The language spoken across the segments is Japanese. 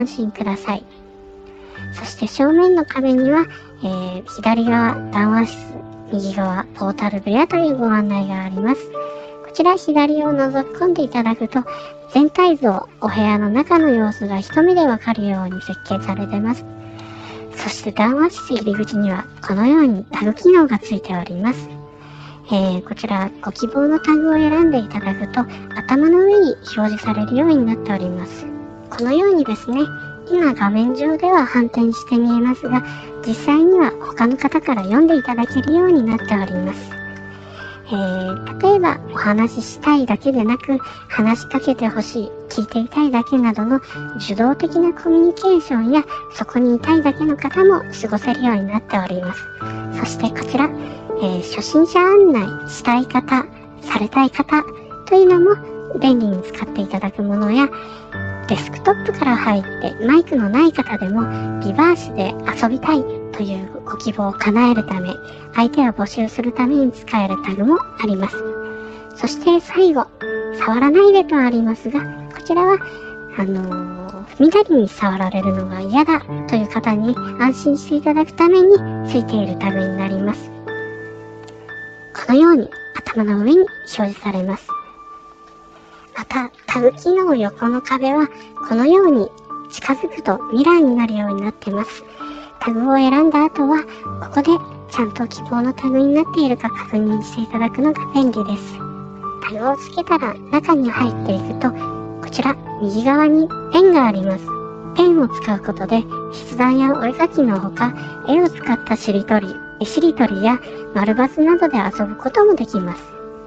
安心ください。そして正面の壁には、左側談話室、右側ポータル部屋というご案内があります。こちら左を覗き込んでいただくと、全体像、お部屋の中の様子が一目でわかるように設計されています。そして談話室入り口にはこのようにタグ機能がついております。こちらご希望のタグを選んでいただくと頭の上に表示されるようになっております。このようにですね、今画面上では反転して見えますが、実際には他の方から読んでいただけるようになっております。例えばお話ししたいだけでなく、話しかけてほしい、聞いていたいだけなどの受動的なコミュニケーションや、そこにいたいだけの方も過ごせるようになっております。そしてこちら、初心者案内したい方、されたい方というのも便利に使っていただくものや、デスクトップから入ってマイクのない方でもリバースで遊びたいというご希望を叶えるため、相手を募集するために使えるタグもあります。そして最後、触らないでとありますが、こちらは緑に触られるのが嫌だという方に安心していただくためについているタグになります。このように頭の上に表示されます。またタグ機能横の壁はこのように近づくとミラーになるようになっています。タグを選んだ後はここでちゃんと希望のタグになっているか確認していただくのが便利です。タグをつけたら中に入っていくと、こちら右側にペンがあります。ペンを使うことで筆談やお絵描きのほか、絵を使ったしりとりや丸バツなどで遊ぶこともできます。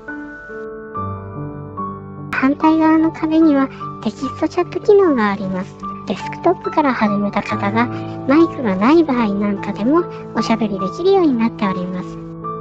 反対側の壁にはテキストチャット機能があります。デスクトップから始めた方がマイクがない場合なんかでもおしゃべりできるようになっております。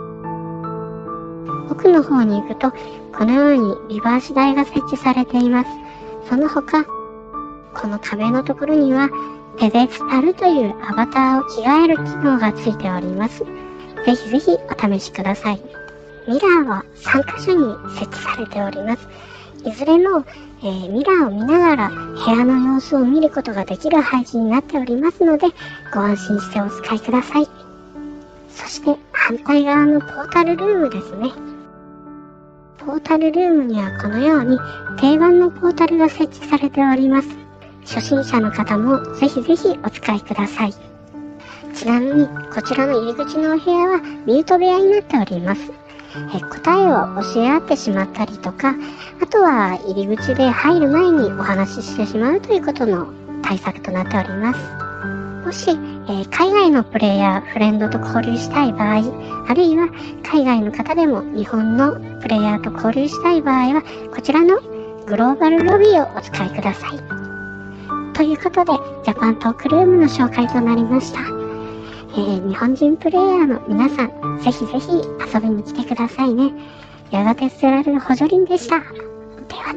奥の方に行くとこのようにリバース台が設置されています。その他、この壁のところにはペデスタルというアバターを着替える機能がついております。ぜひぜひお試しください。ミラーは3箇所に設置されております。いずれも、ミラーを見ながら部屋の様子を見ることができる配置になっておりますので、ご安心してお使いください。そして反対側のポータルルームですね。ポータルルームにはこのように定番のポータルが設置されております。初心者の方もぜひぜひお使いください。ちなみにこちらの入り口のお部屋はミュート部屋になっております。答えを教え合ってしまったりとか、あとは入り口で入る前にお話ししてしまうということの対策となっております。もし、海外のプレイヤー、フレンドと交流したい場合、あるいは海外の方でも日本のプレイヤーと交流したい場合は、こちらのグローバルロビーをお使いください。ということで、ジャパントークルームの紹介となりました。日本人プレイヤーの皆さん、ぜひぜひ遊びに来てくださいね。やがて捨てられる補助輪でした。ではで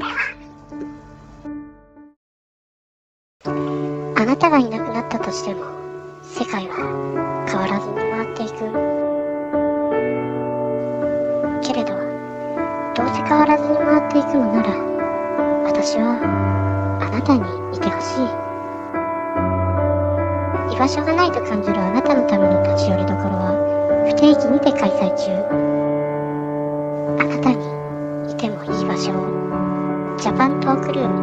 は。あなたがいなくなったとしても、世界は変わらずに回っていく。けれど、どうせ変わらずに回っていくのなら、私はあなたにいてほしい。居場所がないと感じるあなたのための立ち寄りどころは不定期にて開催中。あなたにいてもいい場所を。ジャパントークルーム。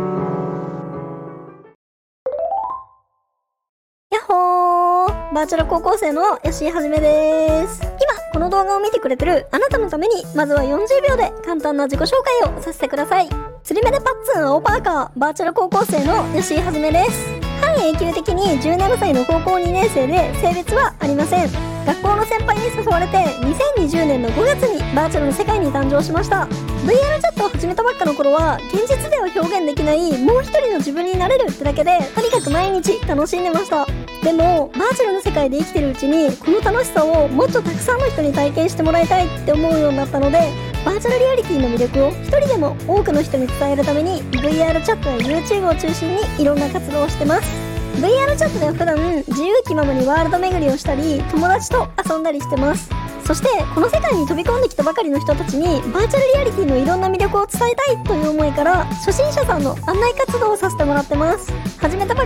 やっほー、バーチャル高校生の吉井はじめです。今この動画を見てくれてるあなたのために、まずは40秒で簡単な自己紹介をさせてください。釣り目でパッツン青パーカー、バーチャル高校生の吉井はじめです。半永久的に17歳の高校2年生で、性別はありません。学校の先輩に誘われて2020年の5月にバーチャルの世界に誕生しました。 VR チャットを始めたばっかの頃は、現実では表現できないもう一人の自分になれるってだけで、とにかく毎日楽しんでました。でもバーチャルの世界で生きてるうちに、この楽しさをもっとたくさんの人に体験してもらいたいって思うようになったので、バーチャルリアリティの魅力を一人でも多くの人に伝えるために、 VR チャットや YouTube を中心にいろんな活動をしてます。 VR チャットでは普段自由気ままにワールド巡りをしたり、友達と遊んだりしてます。そしてこの世界に飛び込んできたばかりの人たちに、バーチャルリアリティのいろんな魅力を伝えたいという思いから、初心者さんの案内活動をさせてもらってます。始めたば